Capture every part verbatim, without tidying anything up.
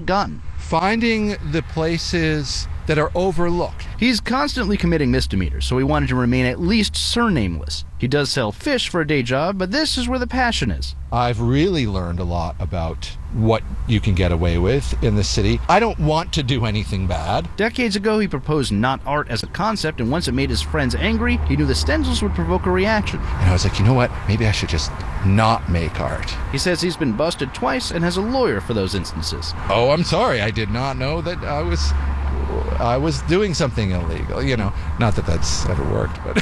gun. Finding the places that are overlooked. He's constantly committing misdemeanors, so he wanted to remain at least surnameless. He does sell fish for a day job, but this is where the passion is. I've really learned a lot about what you can get away with in the city. I don't want to do anything bad. Decades ago, he proposed not art as a concept, and once it made his friends angry, he knew the stencils would provoke a reaction. And I was like, you know what? Maybe I should just not make art. He says he's been busted twice and has a lawyer for those instances. Oh, I'm sorry. I did not know that I was... I was doing something illegal, you know. Not that that's ever worked, but...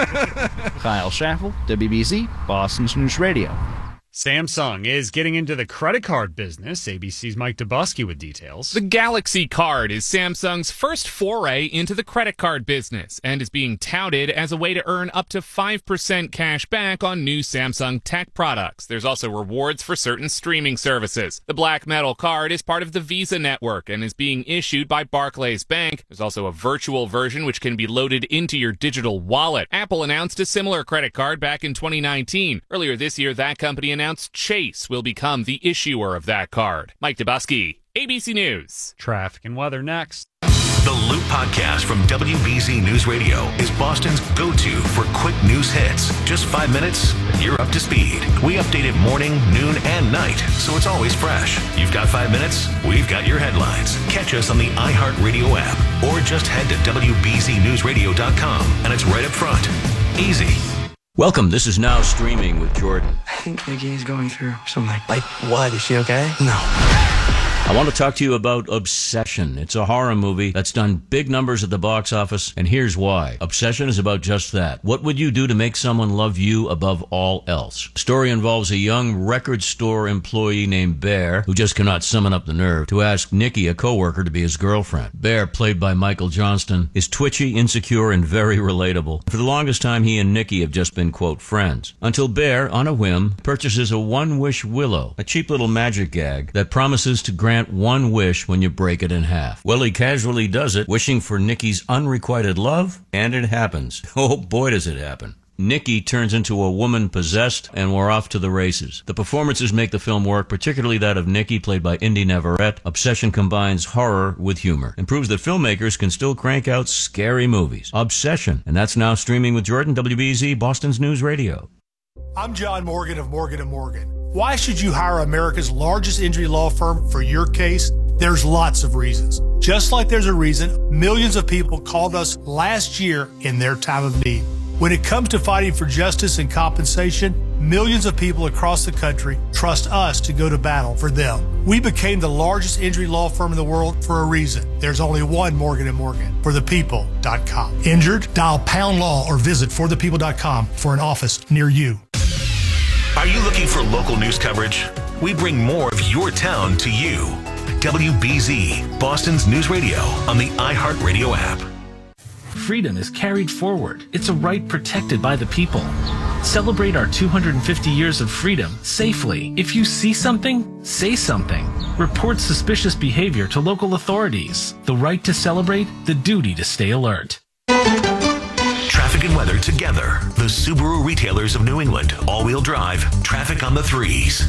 Kyle Schaffel, W B Z, Boston's News Radio. Samsung is getting into the credit card business. A B C's Mike Dubosky with details. The Galaxy Card is Samsung's first foray into the credit card business and is being touted as a way to earn up to five percent cash back on new Samsung tech products. There's also rewards for certain streaming services. The Black Metal card is part of the Visa network and is being issued by Barclays Bank. There's also a virtual version which can be loaded into your digital wallet. Apple announced a similar credit card back in twenty nineteen. Earlier this year, that company announced announced Chase will become the issuer of that card. Mike Dubosky, A B C News. Traffic and weather next. The Loop Podcast from W B Z News Radio is Boston's go-to for quick news hits. Just five minutes, you're up to speed. We update it morning, noon, and night, so it's always fresh. You've got five minutes, we've got your headlines. Catch us on the iHeartRadio app, or just head to W B Z news radio dot com, and it's right up front. Easy. Welcome. This is Now Streaming with Jordan. I think Nikki is going through something. Like what? Is she okay? No. I want to talk to you about Obsession. It's a horror movie that's done big numbers at the box office, and here's why. Obsession is about just that. What would you do to make someone love you above all else? The story involves a young record store employee named Bear, who just cannot summon up the nerve to ask Nikki, a coworker, to be his girlfriend. Bear, played by Michael Johnston, is twitchy, insecure, and very relatable. For the longest time, he and Nikki have just been, quote, friends. Until Bear, on a whim, purchases a one-wish willow, a cheap little magic gag that promises to grant one wish when you break it in half. Well, he casually does it, wishing for Nikki's unrequited love, and it happens. Oh boy, does it happen. Nikki turns into a woman possessed, and we're off to the races. The performances make the film work, particularly that of Nikki, played by Indy Navarrete. Obsession combines horror with humor and proves that filmmakers can still crank out scary movies. Obsession, and that's Now Streaming with Jordan, W B Z, Boston's News Radio. I'm John Morgan of Morgan and Morgan. Why should you hire America's largest injury law firm for your case? There's lots of reasons. Just like there's a reason millions of people called us last year in their time of need. When it comes to fighting for justice and compensation, millions of people across the country trust us to go to battle for them. We became the largest injury law firm in the world for a reason. There's only one Morgan and Morgan, for the people dot com. Injured? Dial pound law or visit for the people dot com for an office near you. Are you looking for local news coverage? We bring more of your town to you. W B Z, Boston's News Radio, on the iHeartRadio app. Freedom is carried forward. It's a right protected by the people. Celebrate our two hundred fifty years of freedom safely. If you see something, say something. Report suspicious behavior to local authorities. The right to celebrate, the duty to stay alert. Traffic and weather together. The Subaru retailers of New England. All-wheel drive. Traffic on the threes.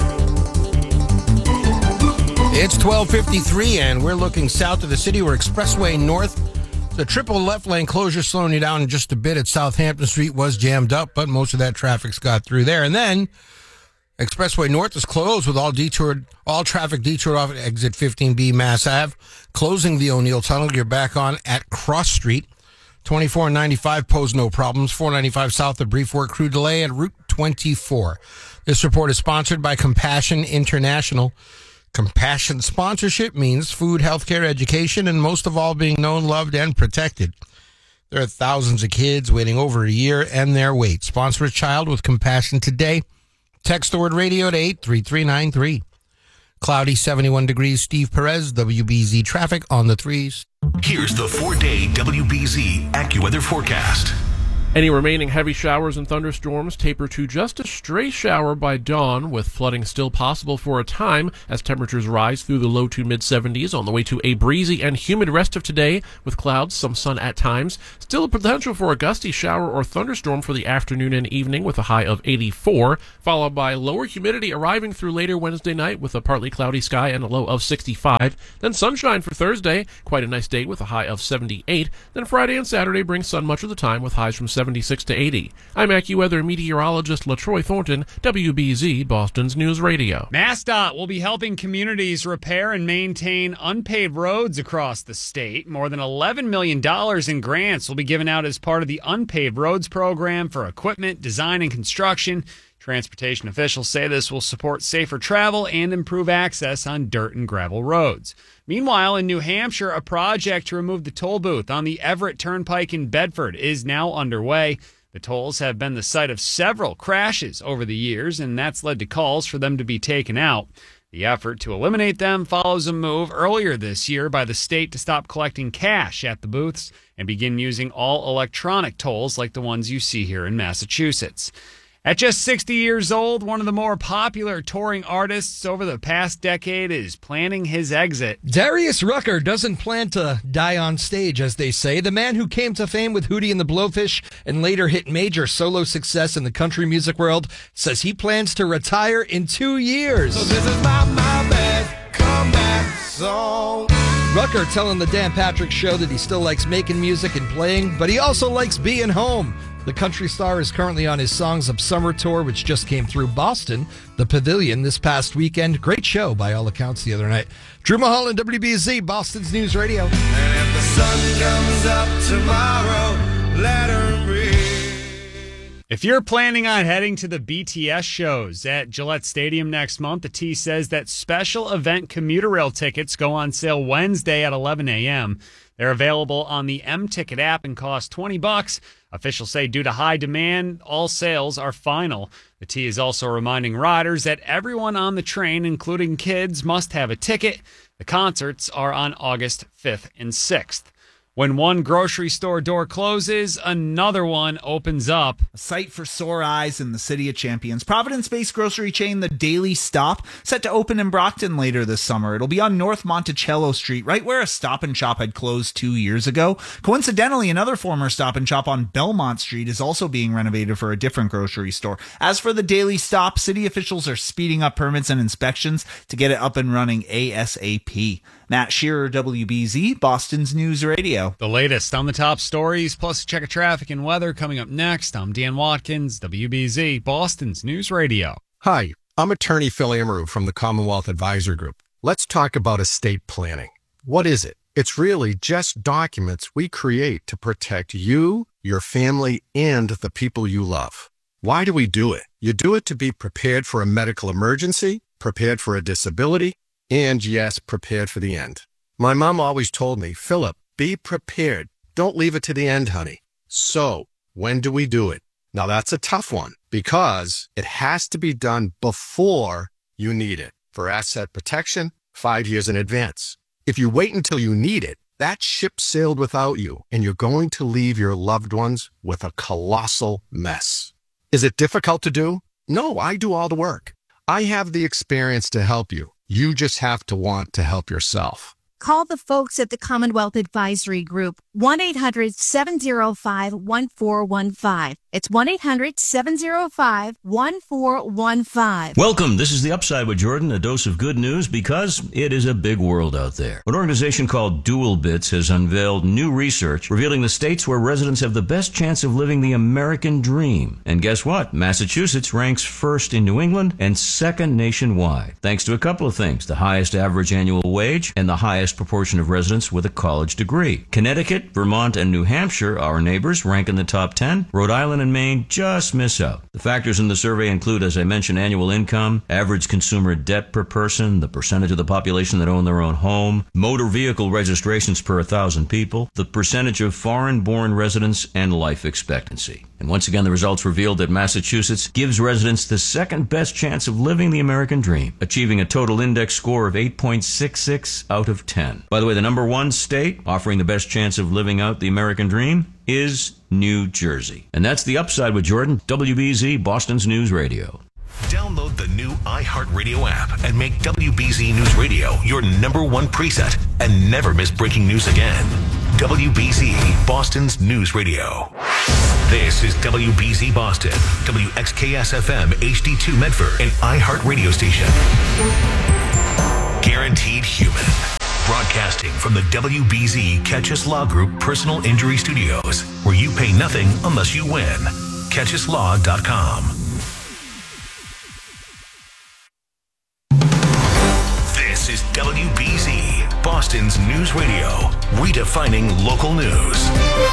It's twelve fifty-three, and we're looking south of the city. We're Expressway North. The triple left lane closure slowing you down just a bit at Southampton Street was jammed up, but most of that traffic's got through there. And then Expressway North is closed with all detoured, all traffic detoured off at exit fifteen B Mass Ave. Closing the O'Neill Tunnel. You're back on at Cross Street. twenty-four ninety-five posed no problems. four ninety-five south, a brief work crew delay at Route twenty-four. This report is sponsored by Compassion International. Compassion sponsorship means food, healthcare, education, and most of all, being known, loved, and protected. There are thousands of kids waiting over a year and their wait. Sponsor a child with compassion today. Text the word radio to eight three three nine three. Cloudy, seventy-one degrees. Steve Perez, W B Z traffic on the threes. Here's the four-day W B Z AccuWeather forecast. Any remaining heavy showers and thunderstorms taper to just a stray shower by dawn, with flooding still possible for a time as temperatures rise through the low to mid seventies on the way to a breezy and humid rest of today, with clouds, some sun at times. Still a potential for a gusty shower or thunderstorm for the afternoon and evening with a high of eighty-four, followed by lower humidity arriving through later Wednesday night with a partly cloudy sky and a low of sixty-five. Then sunshine for Thursday, quite a nice day with a high of seventy-eight. Then Friday and Saturday bring sun much of the time with highs from seventy-six to eighty. I'm AccuWeather meteorologist LaTroy Thornton, W B Z, Boston's News Radio. MassDOT will be helping communities repair and maintain unpaved roads across the state. More than eleven million dollars in grants will be given out as part of the Unpaved Roads program for equipment, design, and construction. Transportation officials say this will support safer travel and improve access on dirt and gravel roads. Meanwhile, in New Hampshire, a project to remove the toll booth on the Everett Turnpike in Bedford is now underway. The tolls have been the site of several crashes over the years, and that's led to calls for them to be taken out. The effort to eliminate them follows a move earlier this year by the state to stop collecting cash at the booths and begin using all electronic tolls like the ones you see here in Massachusetts. At just sixty years old, one of the more popular touring artists over the past decade is planning his exit. Darius Rucker doesn't plan to die on stage, as they say. The man who came to fame with Hootie and the Blowfish and later hit major solo success in the country music world says he plans to retire in two years. So this is my, my bad comeback song. Rucker telling the Dan Patrick Show that he still likes making music and playing, but he also likes being home. The country star is currently on his Songs of Summer tour, which just came through Boston, the Pavilion, this past weekend. Great show, by all accounts, the other night. Drew Mulholland, W B Z, Boston's News Radio. And if the sun comes up tomorrow, let her breathe. If you're planning on heading to the B T S shows at Gillette Stadium next month, the T says that special event commuter rail tickets go on sale Wednesday at eleven a.m. They're available on the M-Ticket app and cost twenty bucks. Officials say due to high demand, all sales are final. The T is also reminding riders that everyone on the train, including kids, must have a ticket. The concerts are on August fifth and sixth. When one grocery store door closes, another one opens up. A sight for sore eyes in the City of Champions. Providence-based grocery chain The Daily Stop, set to open in Brockton later this summer. It'll be on North Monticello Street, right where a Stop and Shop had closed two years ago. Coincidentally, another former Stop and Shop on Belmont Street is also being renovated for a different grocery store. As for The Daily Stop, city officials are speeding up permits and inspections to get it up and running ASAP. Matt Shearer, W B Z, Boston's News Radio. The latest on the top stories, plus a check of traffic and weather coming up next. I'm Dan Watkins, W B Z, Boston's News Radio. Hi, I'm attorney Phil Amaru from the Commonwealth Advisory Group. Let's talk about estate planning. What is it? It's really just documents we create to protect you, your family, and the people you love. Why do we do it? You do it to be prepared for a medical emergency, prepared for a disability, and yes, prepared for the end. My mom always told me, Philip, be prepared. Don't leave it to the end, honey. So, when do we do it? Now that's a tough one because it has to be done before you need it. For asset protection, five years in advance. If you wait until you need it, that ship sailed without you and you're going to leave your loved ones with a colossal mess. Is it difficult to do? No, I do all the work. I have the experience to help you. You just have to want to help yourself. Call the folks at the Commonwealth Advisory Group, one eight hundred seven oh five one four one five. It's one eight hundred seven oh five one four one five. Welcome. This is The Upside with Jordan, a dose of good news because it is a big world out there. An organization called Dual Bits has unveiled new research revealing the states where residents have the best chance of living the American dream. And guess what? Massachusetts ranks first in New England and second nationwide, thanks to a couple of things: the highest average annual wage and the highest proportion of residents with a college degree. Connecticut, Vermont, and New Hampshire, our neighbors, rank in the top ten. Rhode Island and Maine just miss out. The factors in the survey include, as I mentioned, annual income, average consumer debt per person, the percentage of the population that own their own home, motor vehicle registrations per one thousand people, the percentage of foreign-born residents, and life expectancy. And once again, the results revealed that Massachusetts gives residents the second best chance of living the American dream, achieving a total index score of eight point six six out of ten. By the way, the number one state offering the best chance of living out the American dream is New Jersey. And that's the Upside with Jordan, W B Z, Boston's News Radio. Download the new iHeartRadio app and make W B Z News Radio your number one preset and never miss breaking news again. W B Z, Boston's News Radio. This is W B Z Boston, W X K S F M H D two Medford, and iHeart Radio Station. Guaranteed Human. Broadcasting from the W B Z Catchus Law Group Personal Injury Studios, where you pay nothing unless you win. catchus law dot com. This is W B Z, Boston's News Radio, redefining local news.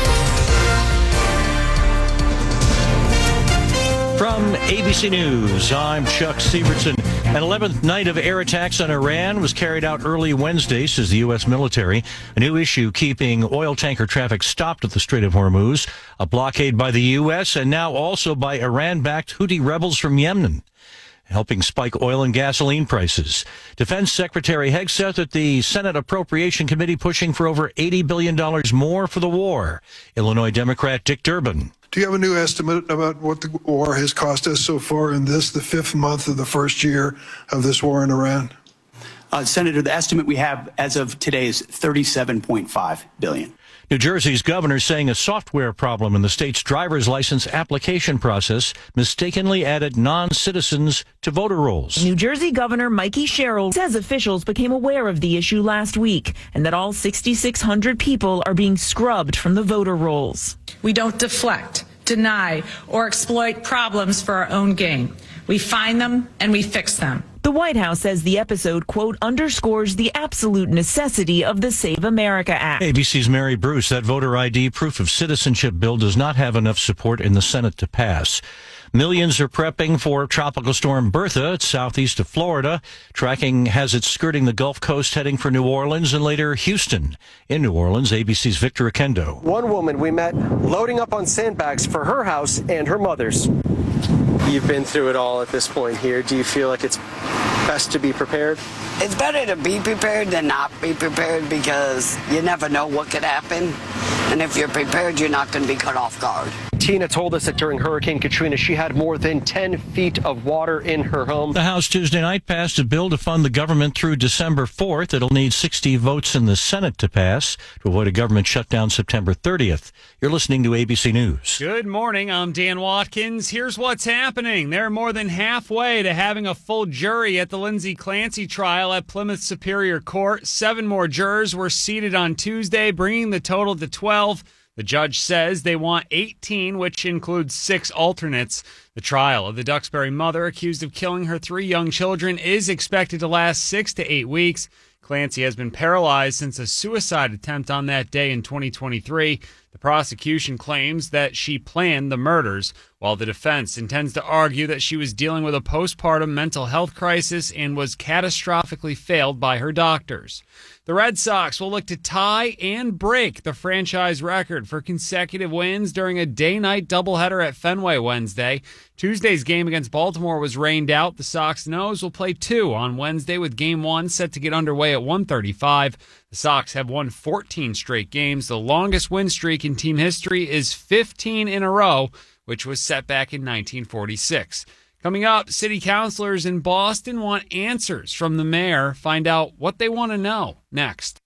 From A B C News, I'm Chuck Sievertson. An eleventh night of air attacks on Iran was carried out early Wednesday, says the U S military. A new issue keeping oil tanker traffic stopped at the Strait of Hormuz. A blockade by the U S and now also by Iran-backed Houthi rebels from Yemen, helping spike oil and gasoline prices. Defense Secretary Hegseth at the Senate Appropriation Committee pushing for over eighty billion dollars more for the war. Illinois Democrat Dick Durbin. Do you have a new estimate about what the war has cost us so far in this, the fifth month of the first year of this war in Iran? Uh, Senator, the estimate we have as of today is thirty-seven point five billion dollars. New Jersey's governor saying a software problem in the state's driver's license application process mistakenly added non-citizens to voter rolls. New Jersey Governor Mikey Sherrill says officials became aware of the issue last week and that all six thousand six hundred people are being scrubbed from the voter rolls. We don't deflect, deny, or exploit problems for our own gain. We find them and we fix them. The White House says the episode, quote, underscores the absolute necessity of the Save America Act. A B C's Mary Bruce, that voter I D proof of citizenship bill does not have enough support in the Senate to pass. Millions are prepping for Tropical Storm Bertha. It's southeast of Florida. Tracking has it skirting the Gulf Coast, heading for New Orleans and later Houston. In New Orleans, A B C's Victor Akendo. One woman we met loading up on sandbags for her house and her mother's. You've been through it all at this point here. Do you feel like it's best to be prepared? It's better to be prepared than not be prepared because you never know what could happen. And if you're prepared, you're not going to be caught off guard. Tina told us that during Hurricane Katrina, she had more than ten feet of water in her home. The House Tuesday night passed a bill to fund the government through December fourth. It'll need sixty votes in the Senate to pass to avoid a government shutdown September thirtieth. You're listening to A B C News. Good morning. I'm Dan Watkins. Here's what's happening. They're more than halfway to having a full jury at the Lindsay Clancy trial at Plymouth Superior Court. Seven more jurors were seated on Tuesday, bringing the total to twelve. The judge says they want eighteen, which includes six alternates. The trial of the Duxbury mother accused of killing her three young children is expected to last six to eight weeks. Clancy has been paralyzed since a suicide attempt on that day in twenty twenty-three. The prosecution claims that she planned the murders, while the defense intends to argue that she was dealing with a postpartum mental health crisis and was catastrophically failed by her doctors. The Red Sox will look to tie and break the franchise record for consecutive wins during a day-night doubleheader at Fenway Wednesday. Tuesday's game against Baltimore was rained out. The Sox Noes will play two on Wednesday, with Game one set to get underway at one thirty-five. The Sox have won fourteen straight games. The longest win streak in team history is fifteen in a row, which was set back in nineteen forty-six. Coming up, city councilors in Boston want answers from the mayor. Find out what they want to know next.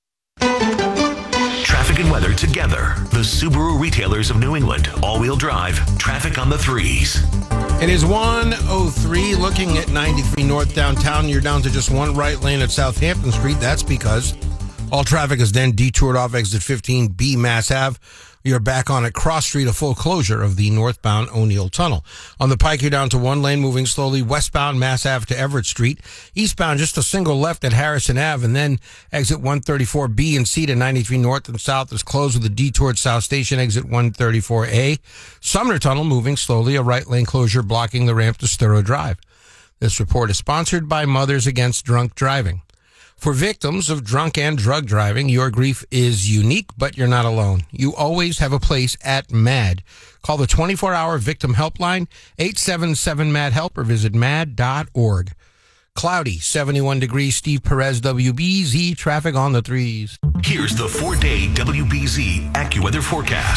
Traffic and weather together. The Subaru retailers of New England. All-wheel drive. Traffic on the threes. It is one oh three, looking at ninety-three North downtown. You're down to just one right lane at Southampton Street. That's because all traffic is then detoured off exit fifteen B Mass Ave. You're back on at Cross Street, a full closure of the northbound O'Neill Tunnel. On the Pike, you're down to one lane, moving slowly westbound Mass Ave to Everett Street. Eastbound, just a single left at Harrison Ave, and then exit one thirty-four B and C to ninety-three North and South is closed with a detour at South Station, exit one thirty-four A. Sumner Tunnel, moving slowly, a right lane closure blocking the ramp to Sturrow Drive. This report is sponsored by Mothers Against Drunk Driving. For victims of drunk and drug driving, your grief is unique, but you're not alone. You always have a place at MAD. Call the twenty-four hour victim helpline, eight seven seven M A D HELP, or visit mad dot org. Cloudy, seventy-one degrees, Steve Perez, W B Z, traffic on the threes. Here's the four-day W B Z AccuWeather forecast.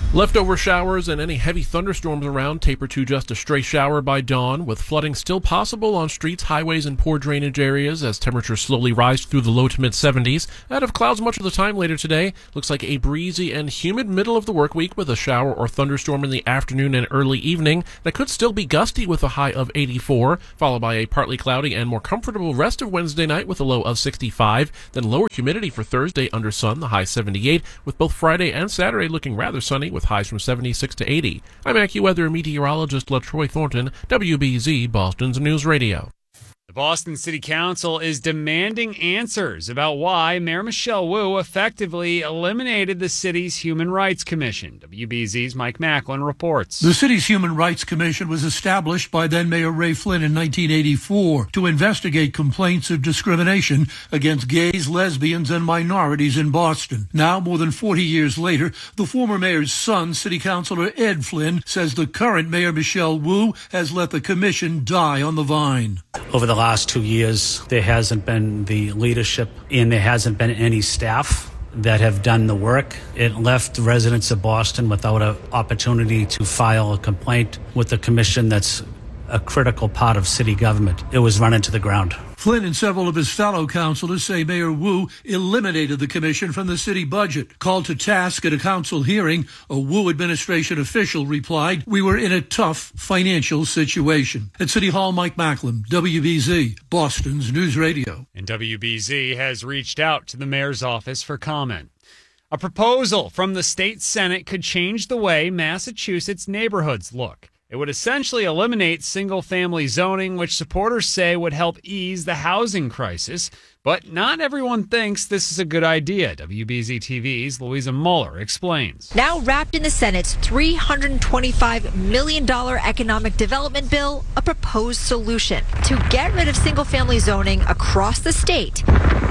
Leftover showers and any heavy thunderstorms around taper to just a stray shower by dawn, with flooding still possible on streets, highways, and poor drainage areas as temperatures slowly rise through the low to mid seventies. Out of clouds much of the time later today. Looks like a breezy and humid middle of the work week with a shower or thunderstorm in the afternoon and early evening that could still be gusty with a high of eighty-four, followed by a partly cloudy and more comfortable rest of Wednesday night with a low of sixty-five. Then lower humidity for Thursday under sun, the high seventy-eight, with both Friday and Saturday looking rather sunny with highs from seventy-six to eighty. I'm AccuWeather meteorologist LaTroy Thornton, W B Z Boston's News Radio. The Boston City Council is demanding answers about why Mayor Michelle Wu effectively eliminated the city's Human Rights Commission. W B Z's Mike Macklin reports. The city's Human Rights Commission was established by then-Mayor Ray Flynn in nineteen eighty-four to investigate complaints of discrimination against gays, lesbians, and minorities in Boston. Now, more than forty years later, the former mayor's son, City Councilor Ed Flynn, says the current Mayor Michelle Wu has let the commission die on the vine. Over the last two years, there hasn't been the leadership and there hasn't been any staff that have done the work. It left the residents of Boston without an opportunity to file a complaint with the commission that's a critical part of city government. It was run into the ground. Flynn and several of his fellow councilors say Mayor Wu eliminated the commission from the city budget. Called to task at a council hearing, a Wu administration official replied, "We were in a tough financial situation." At City Hall, Mike Macklin, W B Z, Boston's News Radio. And W B Z has reached out to the mayor's office for comment. A proposal from the state Senate could change the way Massachusetts neighborhoods look. It would essentially eliminate single-family zoning, which supporters say would help ease the housing crisis. But not everyone thinks this is a good idea. W B Z T V's Louisa Mueller explains. Now wrapped in the Senate's three hundred twenty-five million dollars economic development bill, a proposed solution to get rid of single-family zoning across the state.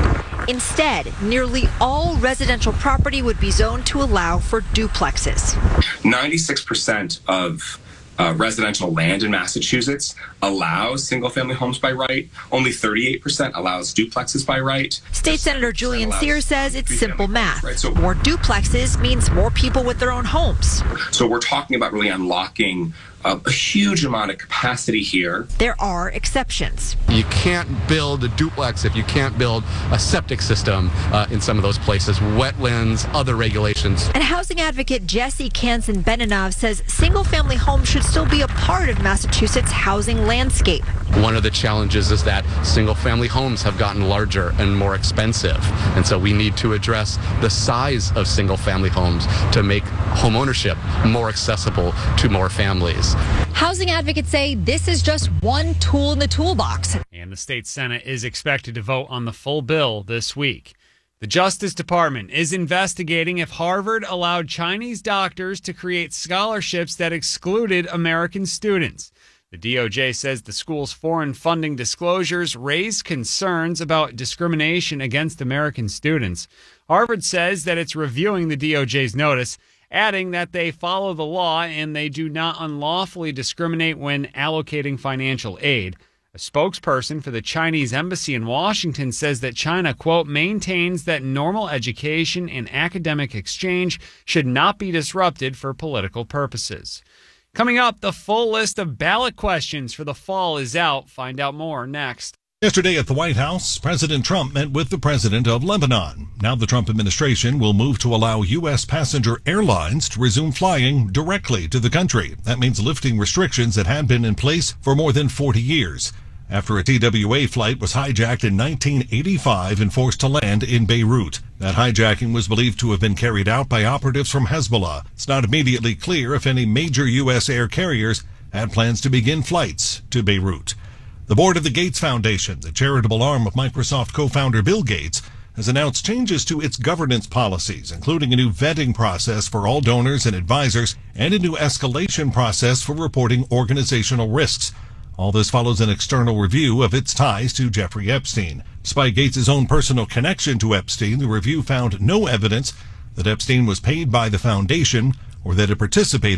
Instead, nearly all residential property would be zoned to allow for duplexes. ninety-six percent of Uh, residential land in Massachusetts allows single-family homes by right. Only thirty-eight percent allows duplexes by right. State Senator Julian Sears says it's simple math. Right, so more duplexes means more people with their own homes. So we're talking about really unlocking uh, a huge amount of capacity here. There are exceptions. You can't build a duplex if you can't build a septic system uh, in some of those places, wetlands, other regulations. And housing advocate Jesse Kansan-Benanov says single-family homes should still be a part of Massachusetts' housing landscape. One of the challenges is that single-family homes have gotten larger and more expensive, and so we need to address the size of single-family homes to make homeownership more accessible to more families. Housing advocates say this is just one tool in the toolbox. And the state Senate is expected to vote on the full bill this week. The Justice Department is investigating if Harvard allowed Chinese doctors to create scholarships that excluded American students. The D O J says the school's foreign funding disclosures raised concerns about discrimination against American students. Harvard says that it's reviewing the D O J's notice, adding that they follow the law and they do not unlawfully discriminate when allocating financial aid. A spokesperson for the Chinese embassy in Washington says that China, quote, maintains that normal education and academic exchange should not be disrupted for political purposes. Coming up, the full list of ballot questions for the fall is out. Find out more next. Yesterday at the White House, President Trump met with the president of Lebanon. Now the Trump administration will move to allow U S passenger airlines to resume flying directly to the country. That means lifting restrictions that had been in place for more than forty years. After a T W A flight was hijacked in nineteen eighty-five and forced to land in Beirut. That hijacking was believed to have been carried out by operatives from Hezbollah. It's not immediately clear if any major U S air carriers had plans to begin flights to Beirut. The board of the Gates Foundation, the charitable arm of Microsoft co-founder Bill Gates, has announced changes to its governance policies, including a new vetting process for all donors and advisors and a new escalation process for reporting organizational risks. All this follows an external review of its ties to Jeffrey Epstein. Despite Gates' own personal connection to Epstein, the review found no evidence that Epstein was paid by the foundation or that it participated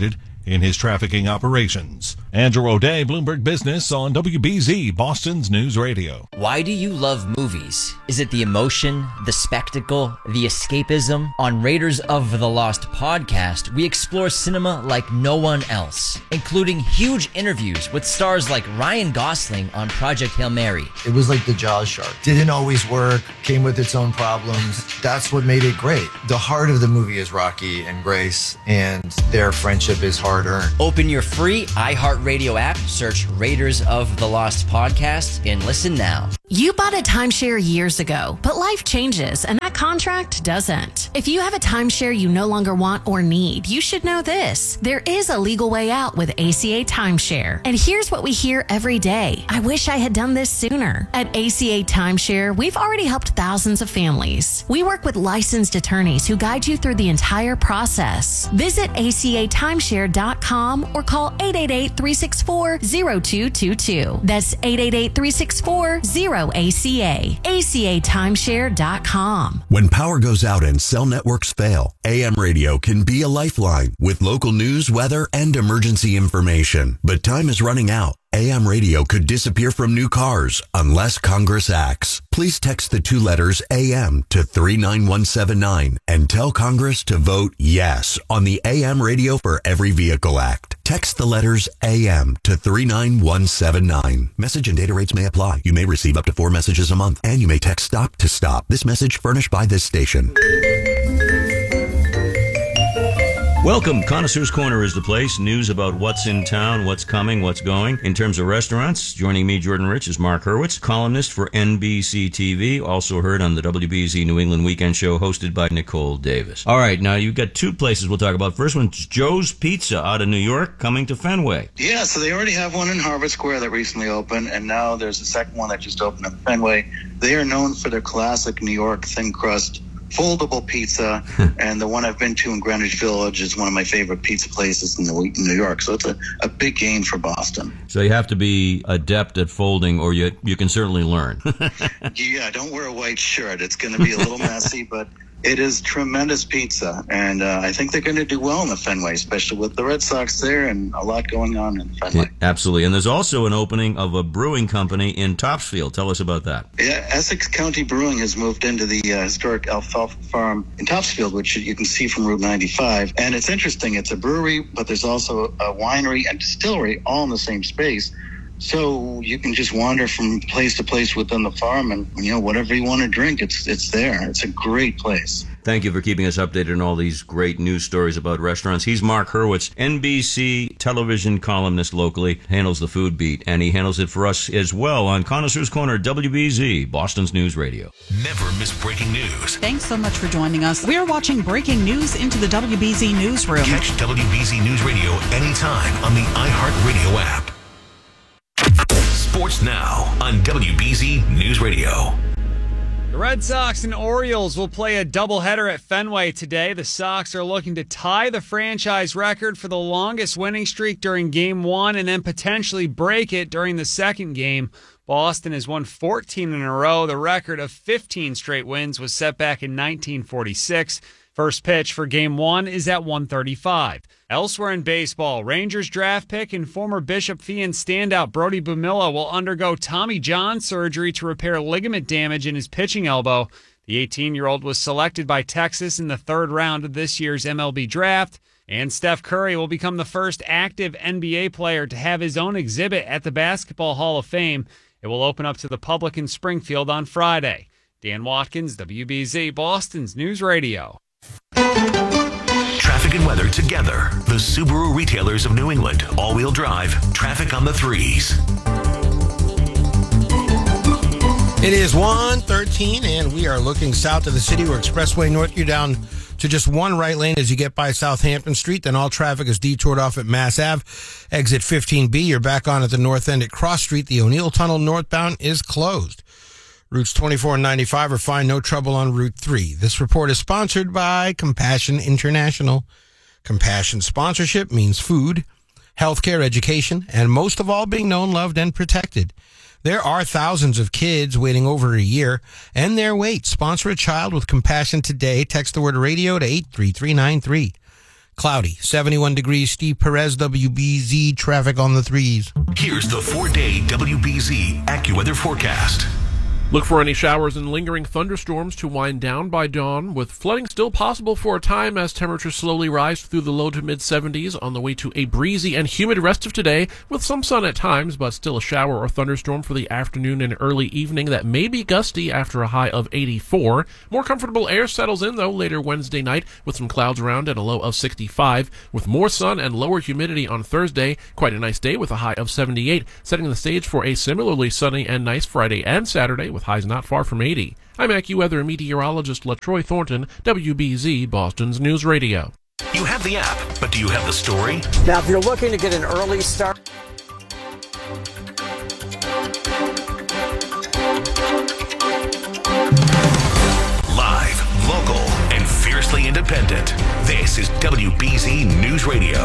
in his trafficking operations. Andrew O'Day, Bloomberg Business on W B Z, Boston's News Radio. Why do you love movies? Is it the emotion, the spectacle, the escapism? On Raiders of the Lost podcast, we explore cinema like no one else, including huge interviews with stars like Ryan Gosling on Project Hail Mary. It was like the Jaws shark. Didn't always work, came with its own problems. That's what made it great. The heart of the movie is Rocky and Grace, and their friendship is hard-earned. Open your free iHeartRadio app, search Raiders of the Lost podcast, and listen now. You bought a timeshare years ago, but life changes and that contract doesn't. If you have a timeshare you no longer want or need, you should know this. There is a legal way out with A C A Timeshare. And here's what we hear every day. I wish I had done this sooner. At A C A Timeshare, we've already helped thousands of families. We work with licensed attorneys who guide you through the entire process. Visit A C A timeshare dot com or call eight eight eight, three six four, zero two two two. That's eight eight eight, three six four, zero A C A. A C A timeshare dot com. When power goes out and cell networks fail, A M radio can be a lifeline with local news, weather, and emergency information. But time is running out. A M radio could disappear from new cars unless Congress acts. Please text the two letters A M to three nine one seven nine and tell Congress to vote yes on the A M Radio for Every Vehicle Act. Text the letters A M to three nine one seven nine. Message and data rates may apply. You may receive up to four messages a month, and you may text STOP to STOP. This message furnished by this station. Welcome. Connoisseur's Corner is the place. News about what's in town, what's coming, what's going. In terms of restaurants, joining me, Jordan Rich, is Mark Hurwitz, columnist for N B C T V, also heard on the W B Z New England Weekend Show, hosted by Nicole Davis. All right, now you've got two places we'll talk about. First one's Joe's Pizza out of New York, coming to Fenway. Yeah, so they already have one in Harvard Square that recently opened, and now there's a second one that just opened in Fenway. They are known for their classic New York thin crust foldable pizza, and the one I've been to in Greenwich Village is one of my favorite pizza places in New York. So it's a, a big gain for Boston. So you have to be adept at folding, or you you can certainly learn. Yeah, don't wear a white shirt. It's going to be a little messy, but it is tremendous pizza, and uh, I think they're going to do well in the Fenway, especially with the Red Sox there and a lot going on in Fenway. Yeah, absolutely. And there's also an opening of a brewing company in Topsfield. Tell us about that. Yeah, Essex County Brewing has moved into the uh, historic Alfalfa Farm in Topsfield, which you can see from Route ninety-five. And it's interesting. It's a brewery, but there's also a winery and distillery all in the same space. So you can just wander from place to place within the farm, and you know whatever you want to drink, it's it's there. It's a great place. Thank you for keeping us updated on all these great news stories about restaurants. He's Mark Hurwitz, N B C television columnist locally, handles the food beat, and he handles it for us as well on Connoisseur's Corner, W B Z, Boston's News Radio. Never miss breaking news. Thanks so much for joining us. We're watching breaking news into the W B Z Newsroom. Catch W B Z News Radio anytime on the iHeartRadio app. Sports Now on W B Z News Radio. The Red Sox and Orioles will play a doubleheader at Fenway today. The Sox are looking to tie the franchise record for the longest winning streak during Game one and then potentially break it during the second game. Boston has won fourteen in a row. The record of fifteen straight wins was set back in nineteen forty-six. First pitch for Game one is at one thirty-five. Elsewhere in baseball, Rangers draft pick and former Bishop Feion standout Brody Bumilla will undergo Tommy John surgery to repair ligament damage in his pitching elbow. The eighteen-year-old was selected by Texas in the third round of this year's M L B draft. And Steph Curry will become the first active N B A player to have his own exhibit at the Basketball Hall of Fame. It will open up to the public in Springfield on Friday. Dan Watkins, W B Z, Boston's News Radio. Traffic and weather together. The Subaru retailers of New England. All-wheel drive. Traffic on the threes. It is one thirteen, and we are looking south of the city where Expressway North, you're down to just one right lane as you get by Southampton Street. Then all traffic is detoured off at Mass Ave. Exit fifteen B, you're back on at the north end at Cross Street. The O'Neill Tunnel northbound is closed. Routes twenty-four and ninety-five are fine, no trouble on Route three. This report is sponsored by Compassion International. Compassion sponsorship means food, healthcare, education, and most of all, being known, loved, and protected. There are thousands of kids waiting over a year, and their wait. Sponsor a child with Compassion today. Text the word radio to eight three three nine three. cloudy. seventy-one degrees. Steve Perez, W B Z, traffic on the threes. Here's the four-day W B Z AccuWeather forecast. Look for any showers and lingering thunderstorms to wind down by dawn, with flooding still possible for a time as temperatures slowly rise through the low to mid seventies on the way to a breezy and humid rest of today, with some sun at times, but still a shower or thunderstorm for the afternoon and early evening that may be gusty after a high of eighty-four. More comfortable air settles in, though, later Wednesday night with some clouds around and a low of sixty-five, with more sun and lower humidity on Thursday. Quite a nice day with a high of seventy-eight, setting the stage for a similarly sunny and nice Friday and Saturday with highs not far from eighty. I'm AccuWeather meteorologist LaTroy Thornton, W B Z, Boston's News Radio. You have the app, but do you have the story? Now, if you're looking to get an early start... Live, local, and fiercely independent. This is W B Z News Radio.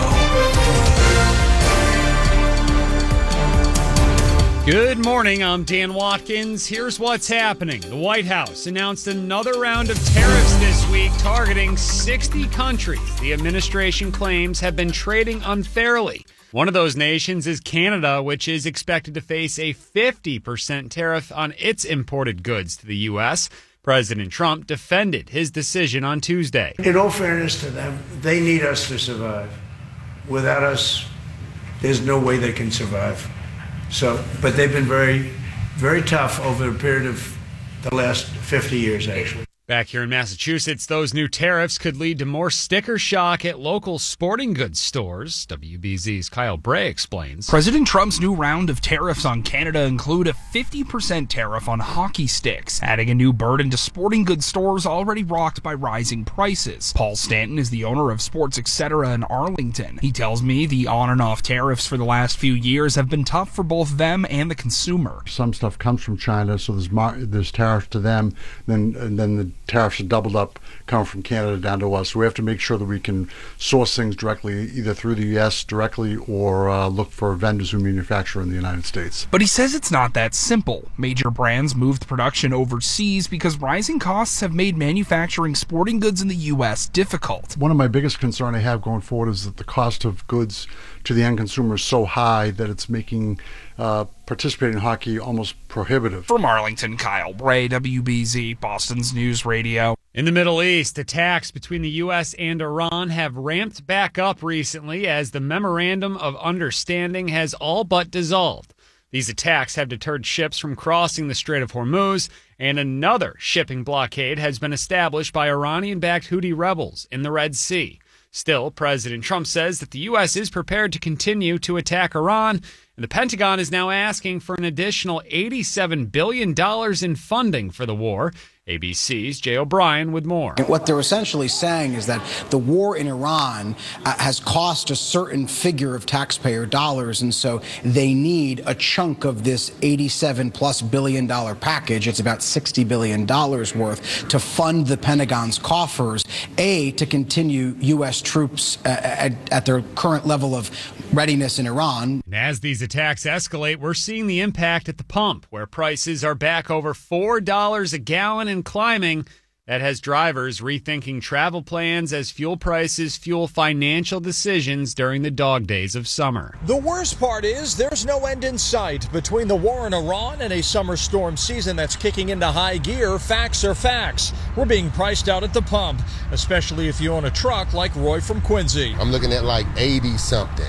Good morning, I'm Dan Watkins. Here's what's happening. The White House announced another round of tariffs this week targeting sixty countries the administration claims have been trading unfairly. One of those nations is Canada, which is expected to face a fifty percent tariff on its imported goods to the U S. President Trump defended his decision on Tuesday. In all fairness to them, they need us to survive. Without us, there's no way they can survive. So, but they've been very, very tough over a period of the last fifty years, actually. Back here in Massachusetts, those new tariffs could lead to more sticker shock at local sporting goods stores. W B Z's Kyle Bray explains. President Trump's new round of tariffs on Canada include a fifty percent tariff on hockey sticks, adding a new burden to sporting goods stores already rocked by rising prices. Paul Stanton is the owner of Sports Etc. in Arlington. He tells me the on and off tariffs for the last few years have been tough for both them and the consumer. Some stuff comes from China, so there's mar- there's tariffs to them, then and then the tariffs are doubled up coming from Canada down to us. So we have to make sure that we can source things directly, either through the U S directly or uh, look for vendors who manufacture in the United States. But he says it's not that simple. Major brands moved production overseas because rising costs have made manufacturing sporting goods in the U S difficult. One of my biggest concerns I have going forward is that the cost of goods to the end consumer is so high that it's making uh, participating in hockey almost prohibitive. From Arlington, Kyle Bray, W B Z, Boston's News Radio. In the Middle East, attacks between the U S and Iran have ramped back up recently as the Memorandum of Understanding has all but dissolved. These attacks have deterred ships from crossing the Strait of Hormuz, and another shipping blockade has been established by Iranian-backed Houthi rebels in the Red Sea. Still, President Trump says that the U S is prepared to continue to attack Iran, and the Pentagon is now asking for an additional eighty-seven billion dollars in funding for the war. A B C's Jay O'Brien with more. What they're essentially saying is that the war in Iran uh, has cost a certain figure of taxpayer dollars, and so they need a chunk of this eighty-seven plus billion dollar package. It's about sixty billion dollars worth to fund the Pentagon's coffers, A, to continue U S troops uh, at, at their current level of readiness in Iran. And as these attacks escalate, we're seeing the impact at the pump, where prices are back over four dollars a gallon and climbing. That has drivers rethinking travel plans as fuel prices fuel financial decisions during the dog days of summer. The worst part is there's no end in sight. Between the war in Iran and a summer storm season that's kicking into high gear, facts are facts. We're being priced out at the pump, especially if you own a truck like Roy from Quincy. I'm looking at like eighty something.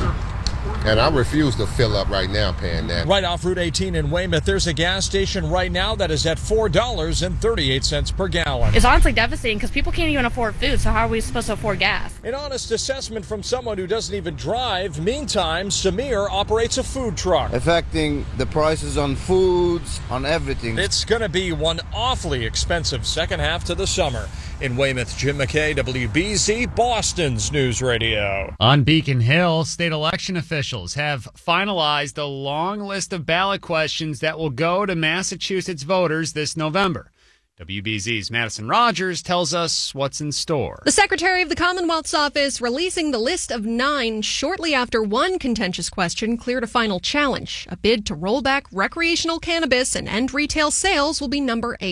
And I refuse to fill up right now paying that. Right off Route eighteen in Weymouth, there's a gas station right now that is at four dollars and thirty-eight cents per gallon. It's honestly devastating because people can't even afford food, so how are we supposed to afford gas? An honest assessment from someone who doesn't even drive. Meantime, Samir operates a food truck. Affecting the prices on foods, on everything. It's going to be one awfully expensive second half to the summer. In Weymouth, Jim McKay, W B Z, Boston's News Radio. On Beacon Hill, state election officials have finalized a long list of ballot questions that will go to Massachusetts voters this November. W B Z's Madison Rogers tells us what's in store. The Secretary of the Commonwealth's office releasing the list of nine shortly after one contentious question cleared a final challenge. A bid to roll back recreational cannabis and end retail sales will be number eight.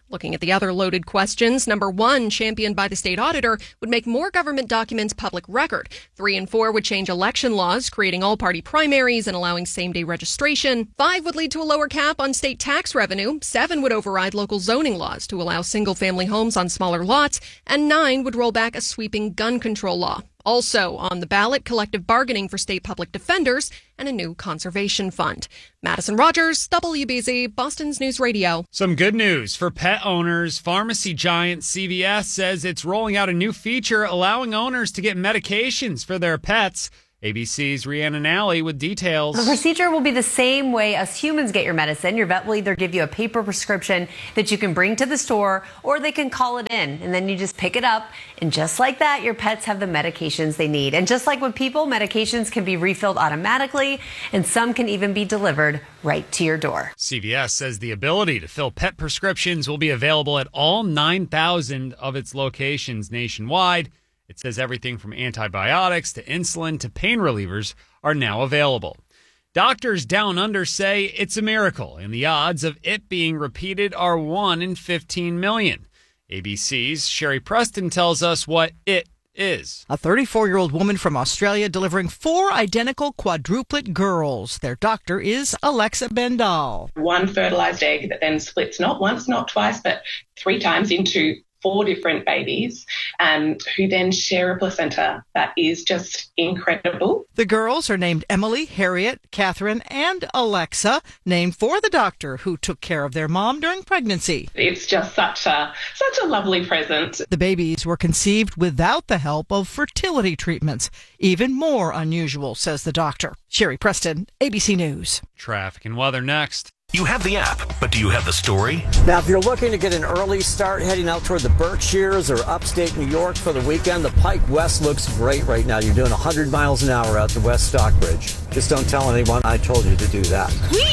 Looking at the other loaded questions, number one, championed by the state auditor, would make more government documents public record. Three and four would change election laws, creating all-party primaries and allowing same-day registration. Five would lead to a lower cap on state tax revenue. Seven would override local zoning laws to allow single-family homes on smaller lots. And nine would roll back a sweeping gun control law. Also on the ballot, collective bargaining for state public defenders and a new conservation fund. Madison Rogers, W B Z, Boston's News Radio. Some good news for pet owners. Pharmacy giant C V S says it's rolling out a new feature allowing owners to get medications for their pets. A B C's Rhiannon Alley with details. The procedure will be the same way us humans get your medicine. Your vet will either give you a paper prescription that you can bring to the store, or they can call it in, and then you just pick it up. And just like that, your pets have the medications they need. And just like with people, medications can be refilled automatically, and some can even be delivered right to your door. C V S says the ability to fill pet prescriptions will be available at all nine thousand of its locations nationwide. It says everything from antibiotics to insulin to pain relievers are now available. Doctors down under say it's a miracle, and the odds of it being repeated are one in fifteen million. A B C's Sherry Preston tells us what it is. A thirty-four-year-old woman from Australia delivering four identical quadruplet girls. Their doctor is Alexa Bendal. One fertilized egg that then splits not once, not twice, but three times into four different babies um, who then share a placenta that is just incredible. The girls are named Emily, Harriet, Catherine, and Alexa, named for the doctor who took care of their mom during pregnancy. It's just such a such a lovely present. The babies were conceived without the help of fertility treatments. Even more unusual, says the doctor. Sherry Preston, A B C News. Traffic and weather next. You have the app, but do you have the story? Now, if you're looking to get an early start heading out toward the Berkshires or upstate New York for the weekend, the Pike West looks great right now. You're doing one hundred miles an hour out to West Stockbridge. Just don't tell anyone I told you to do that.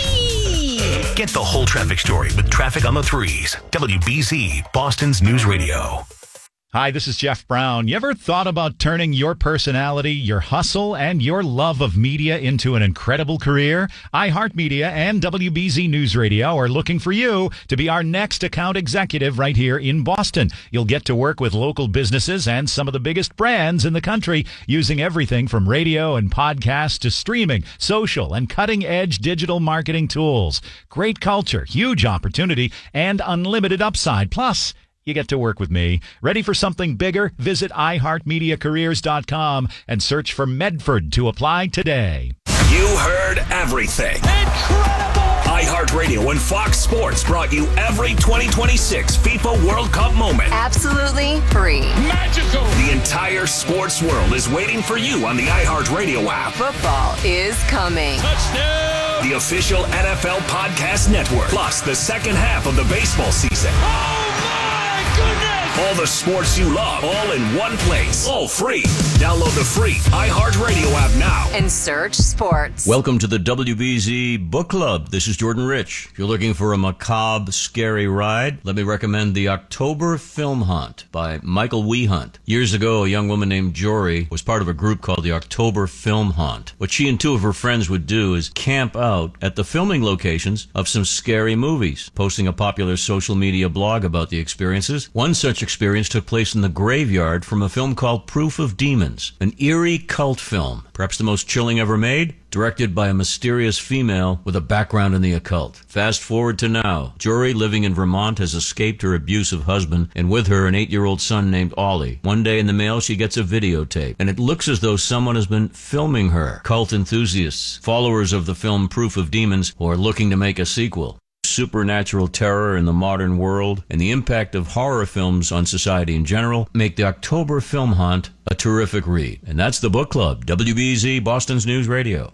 Whee! Get the whole traffic story with Traffic on the Threes. W B Z, Boston's News Radio. Hi, this is Jeff Brown. You ever thought about turning your personality, your hustle, and your love of media into an incredible career? iHeartMedia and W B Z News Radio are looking for you to be our next account executive right here in Boston. You'll get to work with local businesses and some of the biggest brands in the country using everything from radio and podcasts to streaming, social, and cutting-edge digital marketing tools. Great culture, huge opportunity, and unlimited upside. Plus, you get to work with me. Ready for something bigger? Visit i heart media careers dot com and search for Medford to apply today. You heard everything. Incredible! iHeartRadio and Fox Sports brought you every twenty twenty-six FIFA World Cup moment. Absolutely free. Magical! The entire sports world is waiting for you on the iHeartRadio app. Football is coming. Touchdown! The official N F L Podcast Network. Plus the second half of the baseball season. Oh my goodness! All the sports you love, all in one place. All free. Download the free iHeartRadio app now. And search sports. Welcome to the W B Z Book Club. This is Jordan Rich. If you're looking for a macabre, scary ride, let me recommend The October Film Hunt by Michael Wehunt. Years ago, a young woman named Jory was part of a group called the October Film Hunt. What she and two of her friends would do is camp out at the filming locations of some scary movies, posting a popular social media blog about the experiences. One such experience took place in the graveyard from a film called Proof of Demons, an eerie cult film, perhaps the most chilling ever made, directed by a mysterious female with a background in the occult. Fast forward to now. Jory, living in Vermont, has escaped her abusive husband, and with her an eight-year-old son named Ollie. One day in the mail, she gets a videotape, and it looks as though someone has been filming her. Cult enthusiasts, followers of the film Proof of Demons, who are looking to make a sequel. Supernatural terror in the modern world and the impact of horror films on society in general make the October Film Hunt a terrific read. And that's the Book Club, W B Z, Boston's News Radio.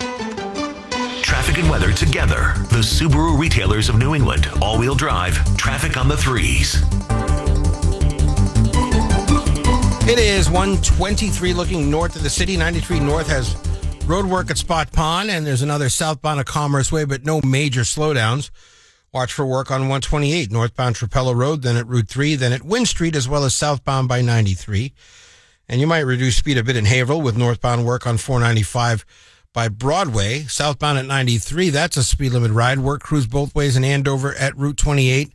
Traffic and weather together. The Subaru retailers of New England. All-wheel drive. Traffic on the Threes. It is one twenty-three looking north of the city. ninety-three North has road work at Spot Pond, and there's another southbound of Commerce Way, but no major slowdowns. Watch for work on one twenty-eight, northbound Trapello Road, then at Route three, then at Wynn Street, as well as southbound by ninety-three. And you might reduce speed a bit in Haverhill with northbound work on four ninety-five by Broadway. Southbound at ninety-three, that's a speed limit ride. Work crews both ways in Andover at Route twenty-eight.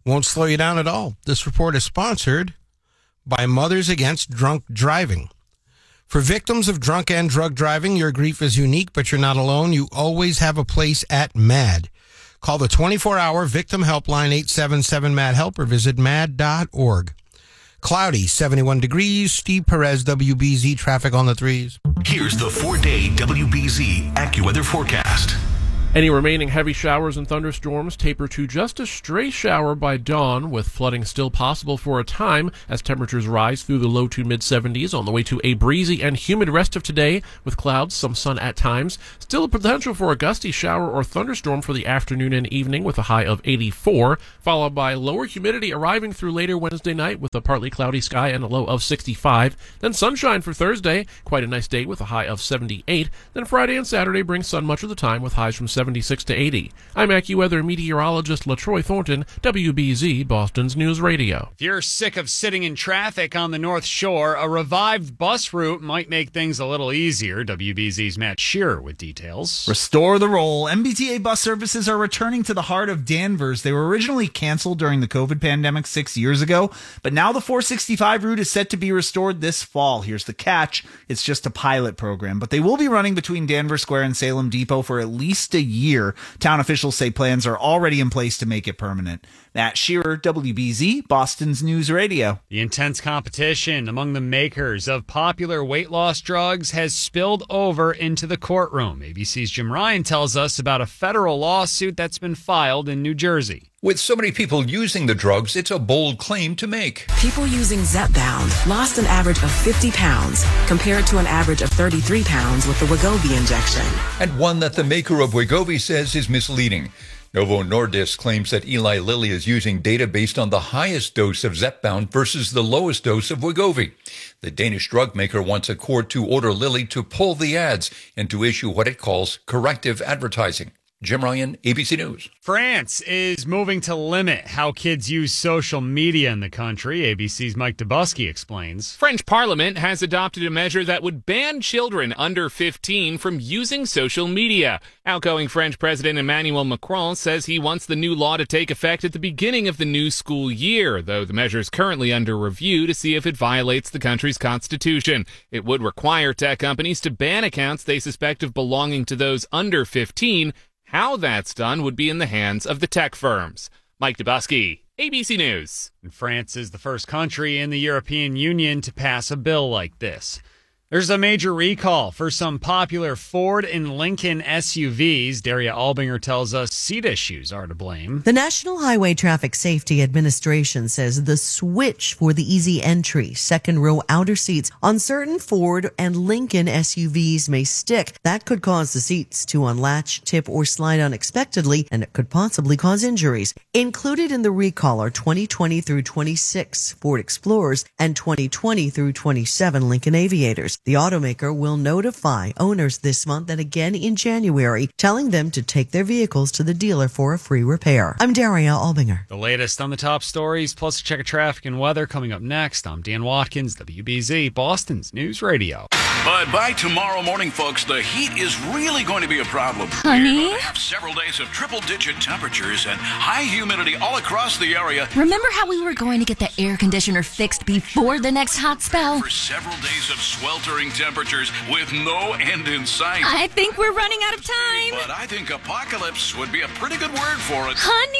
won't slow you down at all. This report is sponsored by Mothers Against Drunk Driving. For victims of drunk and drug driving, your grief is unique, but you're not alone. You always have a place at MAD. Call the twenty-four hour victim helpline eight seven seven MAD HELP or visit mad dot org. Cloudy, seventy-one degrees. Steve Perez, W B Z traffic on the threes. Here's the four-day W B Z AccuWeather forecast. Any remaining heavy showers and thunderstorms taper to just a stray shower by dawn, with flooding still possible for a time as temperatures rise through the low to mid-seventies on the way to a breezy and humid rest of today with clouds, some sun at times. Still a potential for a gusty shower or thunderstorm for the afternoon and evening with a high of eighty-four, followed by lower humidity arriving through later Wednesday night with a partly cloudy sky and a low of sixty-five. Then sunshine for Thursday, quite a nice day with a high of seventy-eight. Then Friday and Saturday bring sun much of the time with highs from seventy-six to eighty. I'm AccuWeather meteorologist LaTroy Thornton, W B Z, Boston's News Radio. If you're sick of sitting in traffic on the North Shore, a revived bus route might make things a little easier. W B Z's Matt Shearer with details. Restore the roll. M B T A bus services are returning to the heart of Danvers. They were originally canceled during the COVID pandemic six years ago, but now the four sixty-five route is set to be restored this fall. Here's the catch. It's just a pilot program, but they will be running between Danvers Square and Salem Depot for at least a year. Town officials say plans are already in place to make it permanent. Matt Shearer, W B Z, Boston's News Radio. The intense competition among the makers of popular weight loss drugs has spilled over into the courtroom. A B C's Jim Ryan tells us about a federal lawsuit that's been filed in New Jersey. With so many people using the drugs, it's a bold claim to make. People using Zepbound lost an average of fifty pounds compared to an average of thirty-three pounds with the Wegovy injection. And one that the maker of Wegovy says is misleading. Novo Nordisk claims that Eli Lilly is using data based on the highest dose of Zepbound versus the lowest dose of Wegovy. The Danish drug maker wants a court to order Lilly to pull the ads and to issue what it calls corrective advertising. Jim Ryan, A B C News. France is moving to limit how kids use social media in the country. A B C's Mike Dubusky explains. French Parliament has adopted a measure that would ban children under fifteen from using social media. Outgoing French President Emmanuel Macron says he wants the new law to take effect at the beginning of the new school year, though the measure is currently under review to see if it violates the country's constitution. It would require tech companies to ban accounts they suspect of belonging to those under fifteen. How that's done would be in the hands of the tech firms. Mike Dubusky, A B C News. And France is the first country in the European Union to pass a bill like this. There's a major recall for some popular Ford and Lincoln S U Vs. Daria Albinger tells us seat issues are to blame. The National Highway Traffic Safety Administration says the switch for the easy entry, second row outer seats on certain Ford and Lincoln S U Vs may stick. That could cause the seats to unlatch, tip, or slide unexpectedly, and it could possibly cause injuries. Included in the recall are twenty twenty through twenty-six Ford Explorers and twenty twenty through twenty-seven Lincoln Aviators. The automaker will notify owners this month and again in January, telling them to take their vehicles to the dealer for a free repair. I'm Daria Albinger. The latest on the top stories, plus a check of traffic and weather coming up next. I'm Dan Watkins, W B Z, Boston's News Radio. But by tomorrow morning, folks, the heat is really going to be a problem. Honey? We're going to have several days of triple-digit temperatures and high humidity all across the area. Remember how we were going to get the air conditioner fixed before the next hot spell? For several days of sweltering temperatures with no end in sight. I think we're running out of time. But I think apocalypse would be a pretty good word for it.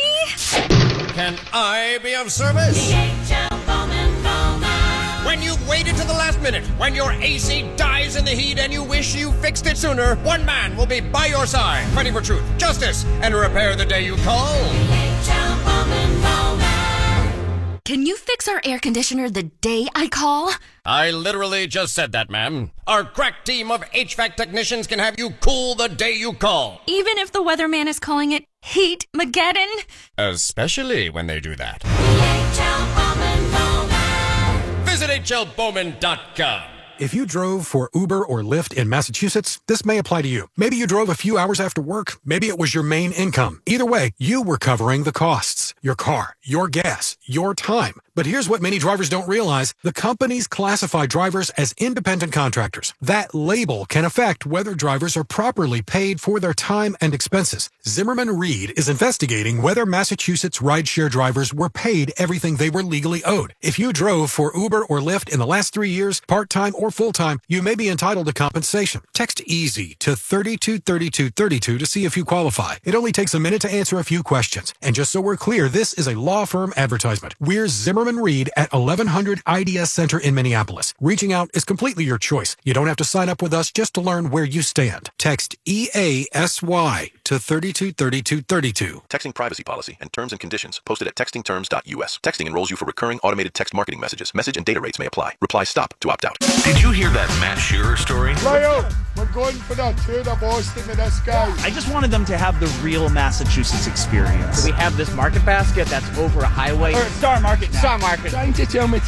Honey? Can I be of service? When you've waited to the last minute, when your A C dies in the heat and you wish you fixed it sooner, one man will be by your side, fighting for truth, justice, and repair the day you call. Can you fix our air conditioner the day I call? I literally just said that, ma'am. Our crack team of H V A C technicians can have you cool the day you call. Even if the weatherman is calling it Heat-mageddon? Especially when they do that. Visit H L Bowman dot com. If you drove for Uber or Lyft in Massachusetts, this may apply to you. Maybe you drove a few hours after work. Maybe it was your main income. Either way, you were covering the costs. Your car, your gas, your time. But here's what many drivers don't realize. The companies classify drivers as independent contractors. That label can affect whether drivers are properly paid for their time and expenses. Zimmerman Reed is investigating whether Massachusetts rideshare drivers were paid everything they were legally owed. If you drove for Uber or Lyft in the last three years, part-time or full-time, you may be entitled to compensation. Text EASY to thirty-two thirty-two thirty-two to see if you qualify. It only takes a minute to answer a few questions. And just so we're clear, this is a law firm advertisement. We're Zimmerman Reed at eleven hundred I D S Center in Minneapolis. Reaching out is completely your choice. You don't have to sign up with us just to learn where you stand. Text E A S Y to thirty-two thirty-two thirty-two. Texting privacy policy and terms and conditions posted at texting terms dot U S. Texting enrolls you for recurring automated text marketing messages. Message and data rates may apply. Reply stop to opt out. Did you hear that Matt Shearer story? Leo, we're going for that trade of Austin and this guy. I just wanted them to have the real Massachusetts experience. So we have this market basket that's over a highway. Or Star Market now. Star Market. Trying to tell me